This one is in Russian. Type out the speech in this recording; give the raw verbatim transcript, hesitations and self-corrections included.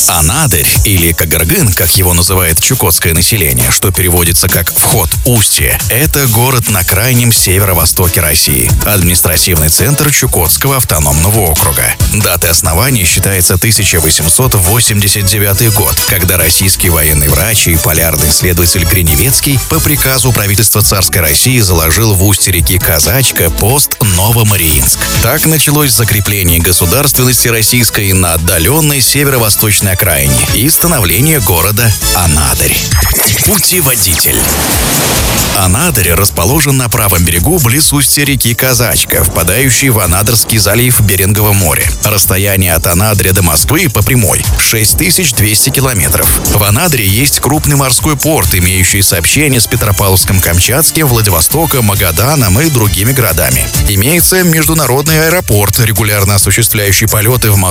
Анадырь, или Кагаргын, как его называет чукотское население, что переводится как «вход, устье», это город на крайнем северо-востоке России, административный центр Чукотского автономного округа. Датой основания считается тысяча восемьсот восемьдесят девятый год, когда российский военный врач и полярный исследователь Гриневецкий по приказу правительства царской России заложил в устье реки Казачка пост Новомариинск. Так началось закрепление государственности российской на отдаленной северо-восточной окраине и становление города Анадырь. Путеводитель. Анадырь расположен на правом берегу близ устья реки Казачка, впадающей в Анадырский залив Берингового моря. Расстояние от Анадыря до Москвы по прямой шесть тысяч двести километров. В Анадыре есть крупный морской порт, имеющий сообщение с Петропавловском-Камчатским, Владивостоком, Магаданом и другими городами. Имеется международный аэропорт, регулярно осуществляющий полеты в Москву